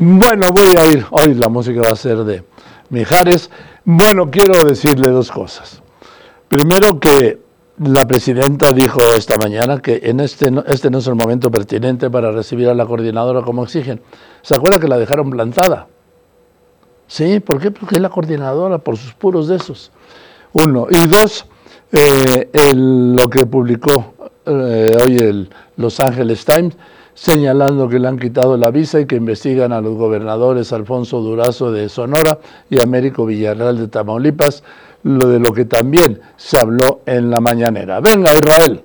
Bueno, voy a ir, hoy la música va a ser de Mijares. Bueno, quiero decirle dos cosas. Primero que la presidenta dijo esta mañana que este no es el momento pertinente para recibir a la coordinadora como exigen. ¿Se acuerda que la dejaron plantada? Sí, ¿por qué? Porque es la coordinadora, por sus puros de esos. Uno. Y dos, lo que publicó hoy el Los Angeles Times, señalando que le han quitado la visa y que investigan a los gobernadores Alfonso Durazo de Sonora y Américo Villarreal de Tamaulipas, de lo que también se habló en la mañanera. Venga, Israel.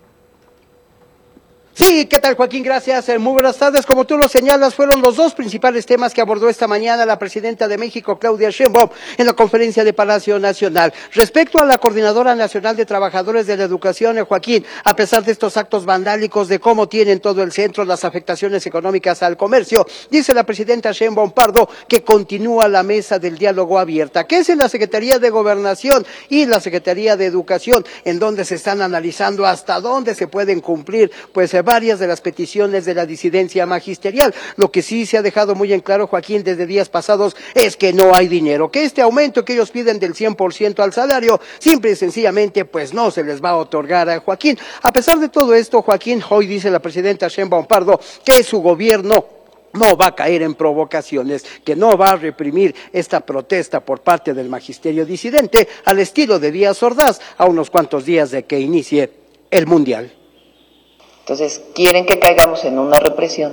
Sí, ¿qué tal, Joaquín? Gracias. Muy buenas tardes. Como tú lo señalas, fueron los dos principales temas que abordó esta mañana la presidenta de México, Claudia Sheinbaum, en la conferencia de Palacio Nacional. Respecto a la Coordinadora Nacional de Trabajadores de la Educación, Joaquín, a pesar de estos actos vandálicos, de cómo tienen todo el centro las afectaciones económicas al comercio, dice la presidenta Sheinbaum Pardo que continúa la mesa del diálogo abierta, que es en la Secretaría de Gobernación y la Secretaría de Educación, en donde se están analizando hasta dónde se pueden cumplir, pues, varias de las peticiones de la disidencia magisterial. Lo que sí se ha dejado muy en claro, Joaquín, desde días pasados, es que no hay dinero, que este aumento que ellos piden del 100% al salario, simple y sencillamente, pues no se les va a otorgar a Joaquín. A pesar de todo esto, Joaquín, hoy dice la presidenta Sheinbaum Pardo que su gobierno no va a caer en provocaciones, que no va a reprimir esta protesta por parte del magisterio disidente al estilo de Díaz Ordaz a unos cuantos días de que inicie el Mundial. Entonces, quieren que caigamos en una represión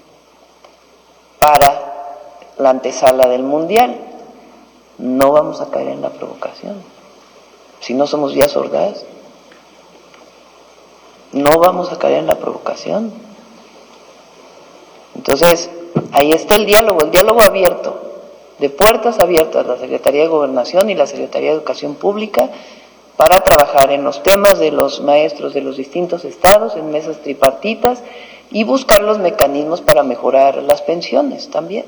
para la antesala del Mundial. No vamos a caer en la provocación. Si no somos Díaz Ordaz, no vamos a caer en la provocación. Entonces, ahí está el diálogo abierto, de puertas abiertas, la Secretaría de Gobernación y la Secretaría de Educación Pública, para trabajar en los temas de los maestros de los distintos estados, en mesas tripartitas, y buscar los mecanismos para mejorar las pensiones también.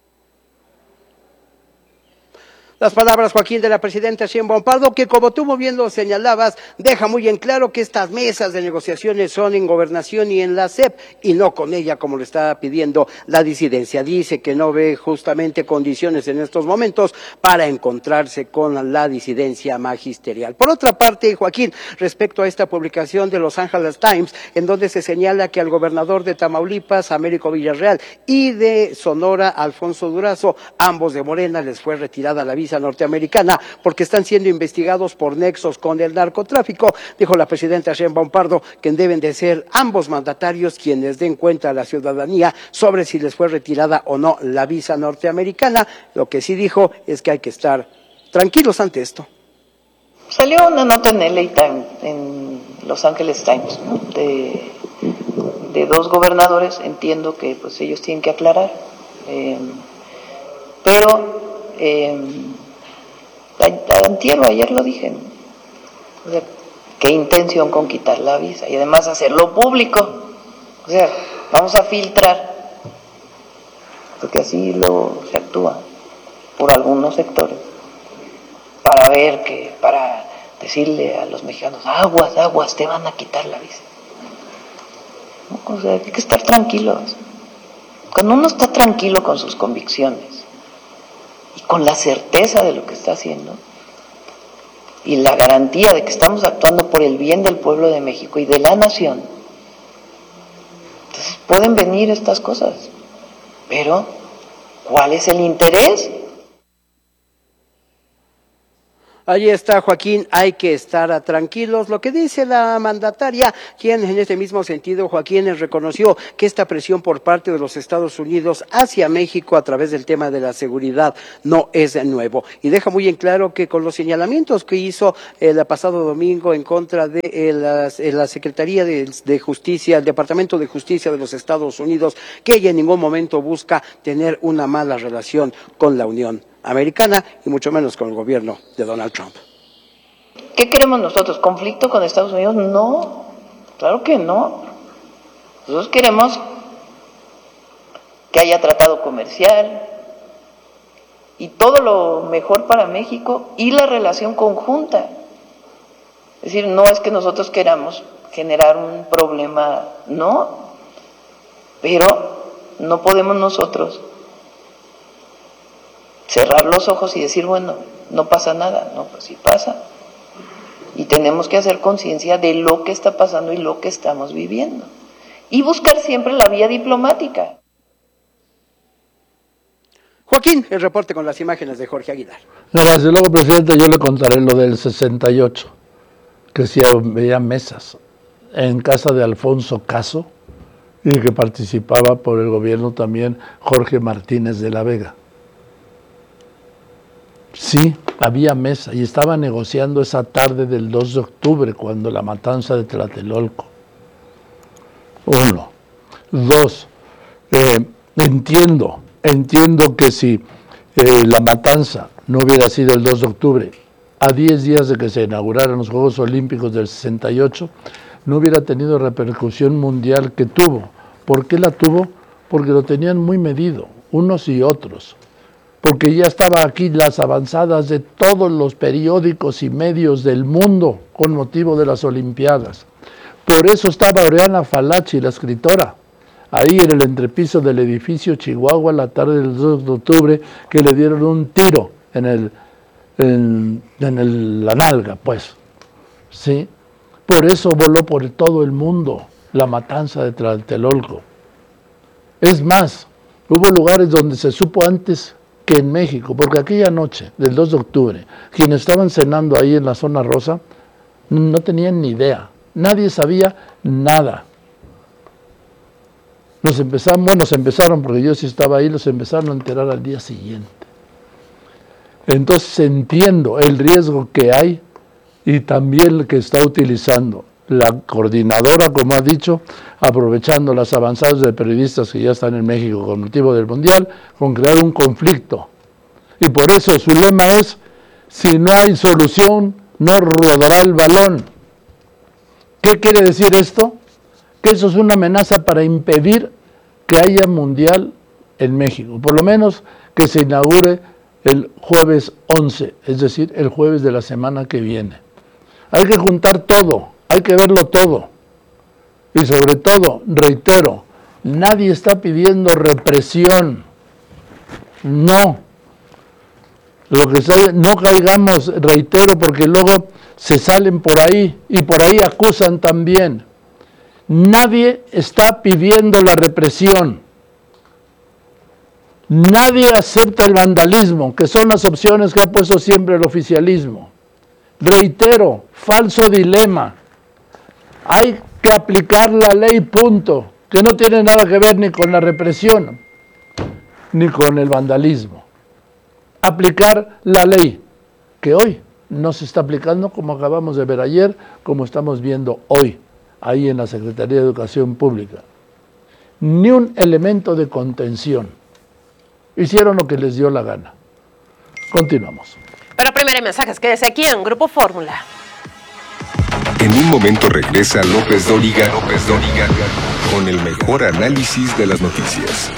Las palabras, Joaquín, de la presidenta Sheinbaum Pardo, que como tú muy bien lo señalabas, deja muy en claro que estas mesas de negociaciones son en Gobernación y en la SEP, y no con ella como lo está pidiendo la disidencia. Dice que no ve justamente condiciones en estos momentos para encontrarse con la disidencia magisterial. Por otra parte, Joaquín, respecto a esta publicación de Los Angeles Times, en donde se señala que al gobernador de Tamaulipas, Américo Villarreal, y de Sonora, Alfonso Durazo, ambos de Morena, les fue retirada la visa norteamericana porque están siendo investigados por nexos con el narcotráfico, dijo la presidenta Sheinbaum Pardo que deben de ser ambos mandatarios quienes den cuenta a la ciudadanía sobre si les fue retirada o no la visa norteamericana. Lo que sí dijo es que hay que estar tranquilos ante esto. Salió una nota en LA Times, en Los Angeles Times, ¿no? de dos gobernadores. Entiendo que pues ellos tienen que aclarar, pero ayer lo dije, ¿no? O sea, qué intención con quitar la visa y además hacerlo público. O sea, vamos a filtrar, porque así luego se actúa por algunos sectores, para ver que, para decirle a los mexicanos, aguas, te van a quitar la visa. ¿No? O sea, hay que estar tranquilos. Cuando uno está tranquilo con sus convicciones y con la certeza de lo que está haciendo y la garantía de que estamos actuando por el bien del pueblo de México y de la nación, entonces pueden venir estas cosas, pero ¿cuál es el interés? Allí está, Joaquín, hay que estar tranquilos. Lo que dice la mandataria, quien en este mismo sentido, Joaquín, reconoció que esta presión por parte de los Estados Unidos hacia México a través del tema de la seguridad no es nuevo. Y deja muy en claro que con los señalamientos que hizo el pasado domingo en contra de la Secretaría de Justicia, el Departamento de Justicia de los Estados Unidos, que ella en ningún momento busca tener una mala relación con la Unión Americana y mucho menos con el gobierno de Donald Trump. ¿Qué queremos nosotros? ¿Conflicto con Estados Unidos? No, claro que no. Nosotros queremos que haya tratado comercial y todo lo mejor para México y la relación conjunta. Es decir, no es que nosotros queramos generar un problema, no, pero no podemos nosotros cerrar los ojos y decir, bueno, no pasa nada. No, pues sí pasa. Y tenemos que hacer conciencia de lo que está pasando y lo que estamos viviendo. Y buscar siempre la vía diplomática. Joaquín, el reporte con las imágenes de Jorge Aguilar. Gracias. Luego, presidente, yo le contaré lo del 68, que sí había mesas en casa de Alfonso Caso y que participaba por el gobierno también Jorge Martínez de la Vega. Sí, había mesa y estaba negociando esa tarde del 2 de octubre cuando la matanza de Tlatelolco. 1. 2. Entiendo que si la matanza no hubiera sido el 2 de octubre, a 10 días de que se inauguraran los Juegos Olímpicos del 68, no hubiera tenido repercusión mundial que tuvo. ¿Por qué la tuvo? Porque lo tenían muy medido, unos y otros. Porque ya estaba aquí las avanzadas de todos los periódicos y medios del mundo con motivo de las Olimpiadas. Por eso estaba Oriana Falachi, la escritora, ahí en el entrepiso del edificio Chihuahua la tarde del 2 de octubre, que le dieron un tiro en la nalga, pues. ¿Sí? Por eso voló por todo el mundo la matanza de Tlatelolco. Es más, hubo lugares donde se supo antes que en México, porque aquella noche del 2 de octubre, quienes estaban cenando ahí en la zona rosa, no tenían ni idea, nadie sabía nada. Nos empezaron, porque yo sí estaba ahí, los empezaron a enterar al día siguiente. Entonces entiendo el riesgo que hay y también el que está utilizando la coordinadora, como ha dicho, aprovechando las avanzadas de periodistas que ya están en México con motivo del Mundial, con crear un conflicto. Y por eso su lema es, si no hay solución, no rodará el balón. ¿Qué quiere decir esto? Que eso es una amenaza para impedir que haya Mundial en México. Por lo menos que se inaugure el jueves 11, es decir, el jueves de la semana que viene. Hay que juntar todo, hay que verlo todo. Y sobre todo, reitero, nadie está pidiendo represión. No. Lo que no caigamos, reitero, porque luego se salen por ahí y por ahí acusan también. Nadie está pidiendo la represión. Nadie acepta el vandalismo, que son las opciones que ha puesto siempre el oficialismo. Reitero, falso dilema. Hay que aplicar la ley, punto, que no tiene nada que ver ni con la represión, ni con el vandalismo. Aplicar la ley, que hoy no se está aplicando como acabamos de ver ayer, como estamos viendo hoy, ahí en la Secretaría de Educación Pública. Ni un elemento de contención. Hicieron lo que les dio la gana. Continuamos. Pero primero mensajes, quédese aquí en Grupo Fórmula. En un momento regresa López Dóriga con el mejor análisis de las noticias.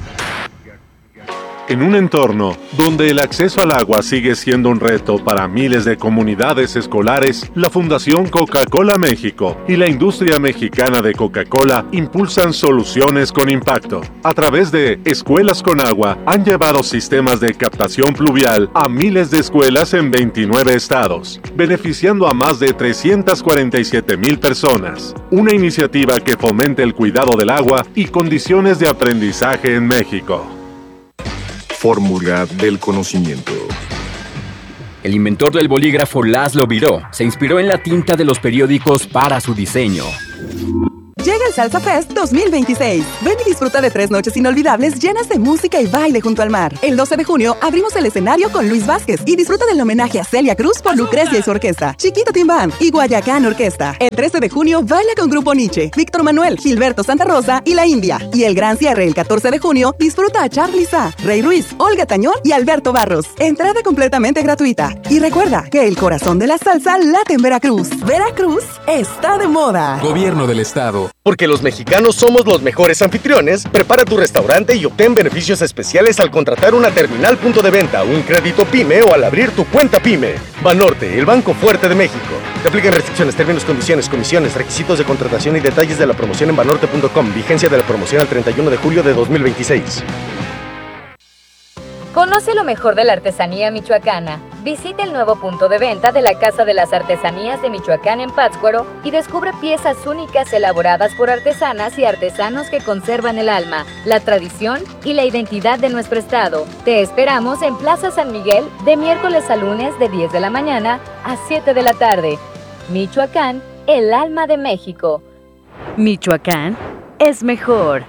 En un entorno donde el acceso al agua sigue siendo un reto para miles de comunidades escolares, la Fundación Coca-Cola México y la industria mexicana de Coca-Cola impulsan soluciones con impacto. A través de Escuelas con Agua, han llevado sistemas de captación pluvial a miles de escuelas en 29 estados, beneficiando a más de 347,000 personas. Una iniciativa que fomenta el cuidado del agua y condiciones de aprendizaje en México. Fórmula del conocimiento. El inventor del bolígrafo Laszlo Biró se inspiró en la tinta de los periódicos para su diseño. Llega el Salsa Fest 2026. Ven y disfruta de 3 noches inolvidables llenas de música y baile junto al mar. El 12 de junio abrimos el escenario con Luis Vázquez y disfruta del homenaje a Celia Cruz por Lucrecia y su orquesta, Chiquito Tim Band y Guayacán Orquesta. El 13 de junio baila con Grupo Nietzsche, Víctor Manuel, Gilberto Santa Rosa y La India. Y el gran cierre el 14 de junio disfruta a Charly Sa, Rey Ruiz, Olga Tañón y Alberto Barros. Entrada completamente gratuita. Y recuerda que el corazón de la salsa late en Veracruz. Veracruz está de moda. Gobierno del Estado. Porque los mexicanos somos los mejores anfitriones, prepara tu restaurante y obtén beneficios especiales al contratar una terminal punto de venta, un crédito PYME o al abrir tu cuenta PYME. Banorte, el banco fuerte de México. Te aplican restricciones, términos, condiciones, comisiones, requisitos de contratación y detalles de la promoción en banorte.com. Vigencia de la promoción al 31 de julio de 2026. Conoce lo mejor de la artesanía michoacana. Visita el nuevo punto de venta de la Casa de las Artesanías de Michoacán en Pátzcuaro y descubre piezas únicas elaboradas por artesanas y artesanos que conservan el alma, la tradición y la identidad de nuestro estado. Te esperamos en Plaza San Miguel de miércoles a lunes de 10 de la mañana a 7 de la tarde. Michoacán, el alma de México. Michoacán es mejor.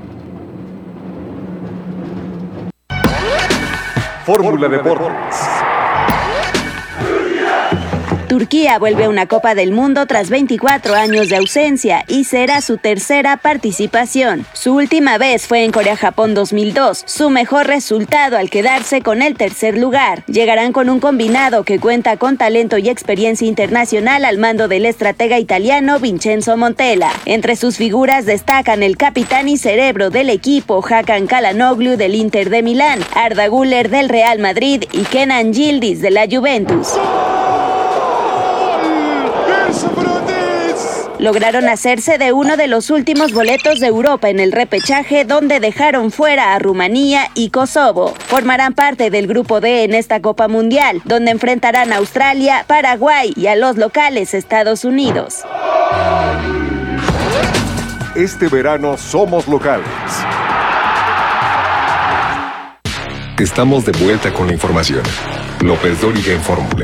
Fórmula Deportes. Turquía vuelve a una Copa del Mundo tras 24 años de ausencia y será su tercera participación. Su última vez fue en Corea-Japón 2002, su mejor resultado al quedarse con el tercer lugar. Llegarán con un combinado que cuenta con talento y experiencia internacional al mando del estratega italiano Vincenzo Montella. Entre sus figuras destacan el capitán y cerebro del equipo Hakan Çalhanoğlu del Inter de Milán, Arda Güler del Real Madrid y Kenan Yıldız de la Juventus. Lograron hacerse de uno de los últimos boletos de Europa en el repechaje, donde dejaron fuera a Rumanía y Kosovo. Formarán parte del grupo D en esta Copa Mundial, donde enfrentarán a Australia, Paraguay y a los locales Estados Unidos. Este verano somos locales. Estamos de vuelta con la información. López Dóriga en Fórmula.